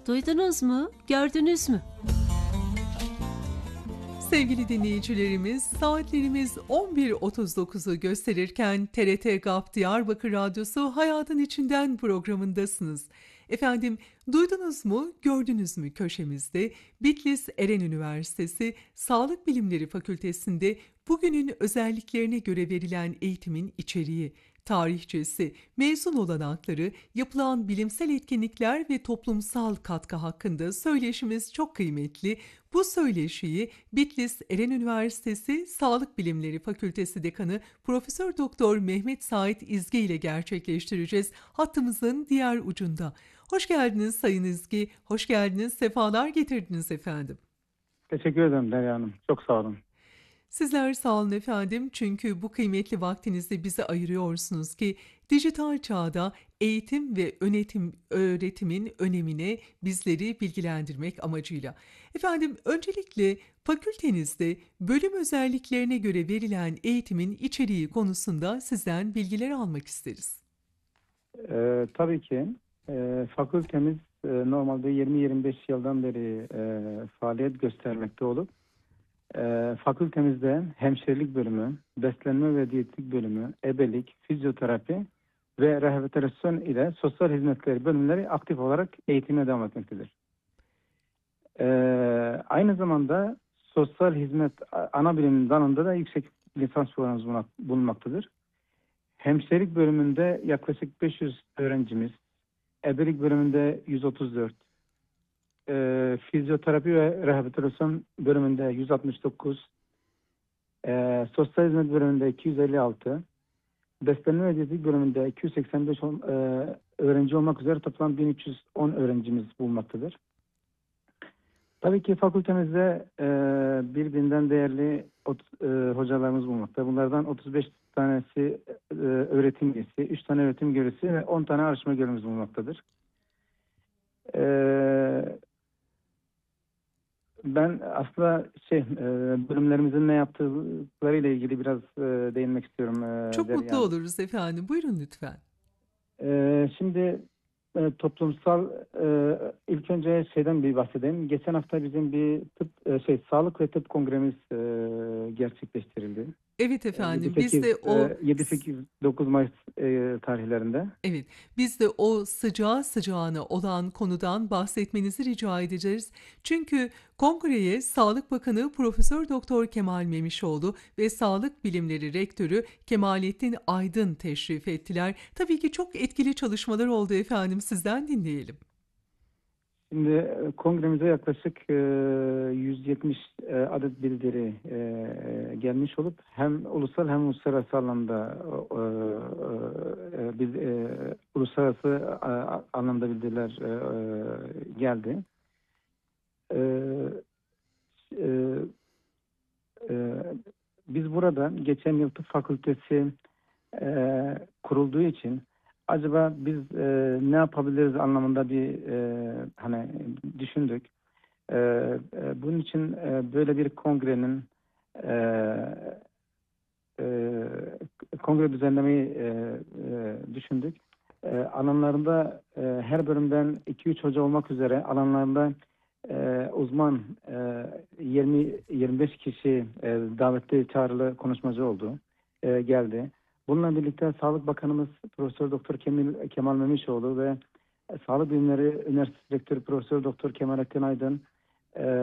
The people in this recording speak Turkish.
Duydunuz mu? Gördünüz mü? Sevgili dinleyicilerimiz, saatlerimiz 11.39'u gösterirken TRT GAP Diyarbakır Radyosu Hayatın İçinden programındasınız. Efendim, duydunuz mu, gördünüz mü köşemizde Bitlis Eren Üniversitesi Sağlık Bilimleri Fakültesi'nde bugünün özelliklerine göre verilen eğitimin içeriği, tarihçesi, mezun olanakları, yapılan bilimsel etkinlikler ve toplumsal katkı hakkında söyleşimiz çok kıymetli. Bu söyleşiyi Bitlis Eren Üniversitesi Sağlık Bilimleri Fakültesi Dekanı Profesör Doktor Mehmet Sait İzge ile gerçekleştireceğiz. Hattımızın diğer ucunda. Hoş geldiniz Sayın İzgi, hoş geldiniz, sefalar getirdiniz efendim. Teşekkür ederim Derya Hanım. Çok sağ olun. Sizler sağ olun efendim, çünkü bu kıymetli vaktinizde bize ayırıyorsunuz ki dijital çağda eğitim ve öğretimin önemine bizleri bilgilendirmek amacıyla. Efendim, öncelikle fakültenizde bölüm özelliklerine göre verilen eğitimin içeriği konusunda sizden bilgiler almak isteriz. Tabii ki fakültemiz normalde 20-25 yıldan beri faaliyet göstermekte olup fakültemizde hemşirelik bölümü, beslenme ve diyetetik bölümü, ebelik, fizyoterapi ve rehabilitasyon ile sosyal hizmetleri bölümleri aktif olarak eğitime devam etmektedir. Aynı zamanda sosyal hizmet ana bilim dalında da yüksek lisans programımız bulunmaktadır. Hemşirelik bölümünde yaklaşık 500 öğrencimiz, ebelik bölümünde 134, fizyoterapi ve rehabilitasyon bölümünde 169, sosyal hizmet bölümünde 256, beslenme ve diyetetik bölümünde 285 öğrenci olmak üzere toplam 1310 öğrencimiz bulunmaktadır. Tabii ki fakültemizde birbirinden değerli hocalarımız bulunmakta. Bunlardan 35 tanesi öğretim üyesi, 3 tane öğretim görevlisi ve 10 tane araştırma görevlimiz bulunmaktadır. Ben aslında bölümlerimizin ne yaptıklarıyla ilgili biraz değinmek istiyorum. Çok Derya mutlu Hanım. oluruz efendim. Buyurun lütfen. Şimdi toplumsal ilk önce şeyden bir bahsedeyim. Geçen hafta bizim bir sağlık ve tıp kongremiz gerçekleştirildi. Evet efendim, biz de o 7-8-9 Mayıs tarihlerinde. Evet, biz de o sıcağı sıcağına olan konudan bahsetmenizi rica edeceğiz. Çünkü kongreye Sağlık Bakanı Profesör Doktor Kemal Memişoğlu ve Sağlık Bilimleri Rektörü Kemalettin Aydın teşrif ettiler. Tabii ki çok etkili çalışmalar oldu efendim. Sizden dinleyelim. Şimdi kongremize yaklaşık 170 adet bildiri gelmiş olup hem ulusal hem uluslararası alanda uluslararası anlamda bildiriler geldi. Biz burada geçen yıl tıp fakültesi kurulduğu için acaba biz ne yapabiliriz anlamında bir düşündük. Bunun için böyle bir kongrenin kongre düzenlemeyi düşündük. Alanlarında her bölümden 2-3 hoca olmak üzere alanlarında uzman 20-25 kişi davetli çağrılı konuşmacı oldu. Geldi. Bununla birlikte Sağlık Bakanımız Profesör Doktor Kemal Memişoğlu ve Sağlık Bilimleri Üniversitesi Rektörü Profesör Doktor Kemalettin Aydın